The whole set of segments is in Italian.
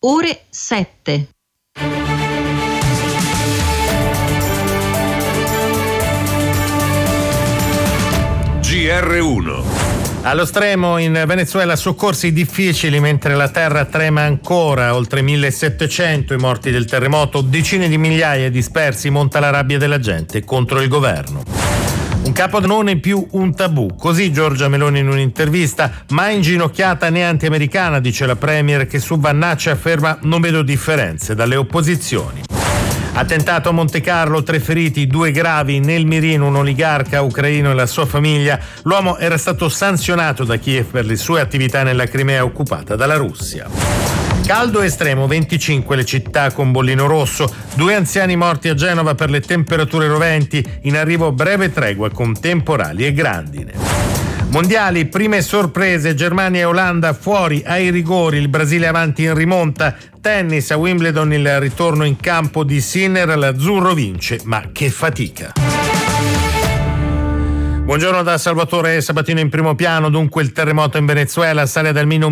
ore 7. GR1. Allo stremo in Venezuela soccorsi difficili mentre la terra trema ancora, oltre 1700 i morti del terremoto, decine di migliaia dispersi, monta la rabbia della gente contro il governo. Un capo non è più un tabù, così Giorgia Meloni in un'intervista, mai inginocchiata né anti-americana, dice la premier che su Vannacci afferma non vedo differenze dalle opposizioni. Attentato a Monte Carlo, 3 feriti, 2 gravi, nel mirino un oligarca ucraino e la sua famiglia. L'uomo era stato sanzionato da Kiev per le sue attività nella Crimea occupata dalla Russia. Caldo estremo, 25 le città con bollino rosso, 2 anziani morti a Genova per le temperature roventi, in arrivo breve tregua con temporali e grandine. Mondiali, prime sorprese, Germania e Olanda fuori ai rigori, il Brasile avanti in rimonta, tennis a Wimbledon, il ritorno in campo di Sinner, l'azzurro vince, ma che fatica. Buongiorno da Salvatore Sabatino in primo piano. Dunque il terremoto in Venezuela sale ad almeno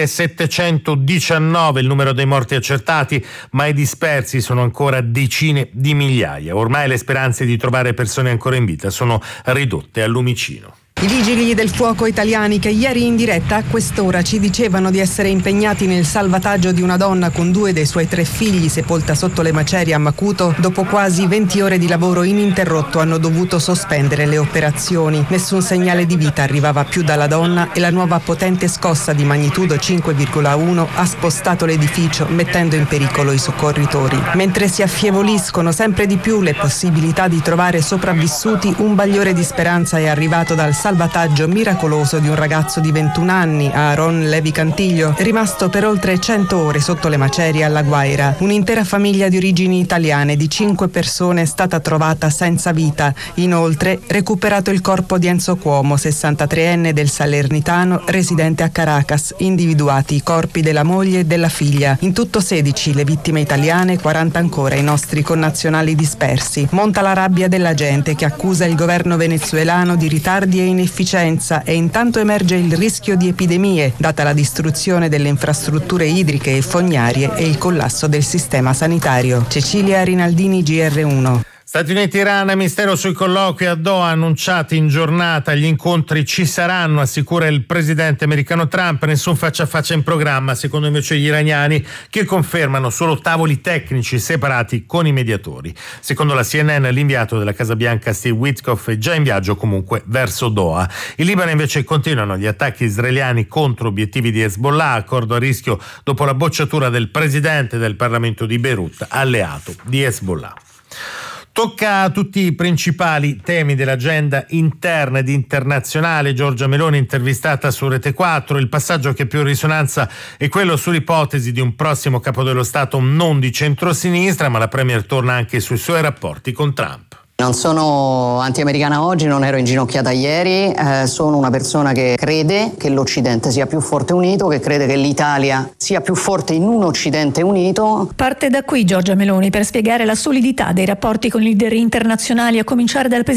1719 il numero dei morti accertati, ma i dispersi sono ancora decine di migliaia. Ormai le speranze di trovare persone ancora in vita sono ridotte al lumicino. I vigili del fuoco italiani che ieri in diretta a quest'ora ci dicevano di essere impegnati nel salvataggio di una donna con 2 dei suoi 3 figli sepolta sotto le macerie a Macuto, dopo quasi 20 ore di lavoro ininterrotto hanno dovuto sospendere le operazioni. Nessun segnale di vita arrivava più dalla donna e la nuova potente scossa di magnitudo 5,1 ha spostato l'edificio mettendo in pericolo i soccorritori. Mentre si affievoliscono sempre di più le possibilità di trovare sopravvissuti, un bagliore di speranza è arrivato dal salvataggio miracoloso di un ragazzo di 21 anni, Aaron Levi Cantiglio, rimasto per oltre 100 ore sotto le macerie alla Guaira. Un'intera famiglia di origini italiane di 5 persone è stata trovata senza vita. Inoltre, recuperato il corpo di Enzo Cuomo, 63enne del Salernitano, residente a Caracas. Individuati i corpi della moglie e della figlia. In tutto 16 le vittime italiane, 40 ancora i nostri connazionali dispersi. Monta la rabbia della gente che accusa il governo venezuelano di ritardi e inefficienza e intanto emerge il rischio di epidemie, data la distruzione delle infrastrutture idriche e fognarie e il collasso del sistema sanitario. Cecilia Rinaldini, GR1. Stati Uniti-Iran, mistero sui colloqui a Doha annunciati in giornata, gli incontri ci saranno, assicura il presidente americano Trump, nessun faccia a faccia in programma, secondo invece gli iraniani che confermano solo tavoli tecnici separati con i mediatori. Secondo la CNN l'inviato della Casa Bianca Steve Witkoff è già in viaggio comunque verso Doha. In Libano invece continuano gli attacchi israeliani contro obiettivi di Hezbollah, accordo a rischio dopo la bocciatura del presidente del Parlamento di Beirut, alleato di Hezbollah. Tocca a tutti i principali temi dell'agenda interna ed internazionale. Giorgia Meloni intervistata su Rete 4. Il passaggio che più risonanza è quello sull'ipotesi di un prossimo capo dello Stato non di centrosinistra, ma la premier torna anche sui suoi rapporti con Trump. Non sono anti-americana oggi, non ero inginocchiata ieri, sono una persona che crede che l'Occidente sia più forte unito, che crede che l'Italia sia più forte in un Occidente unito. Parte da qui Giorgia Meloni per spiegare la solidità dei rapporti con i leader internazionali, a cominciare dal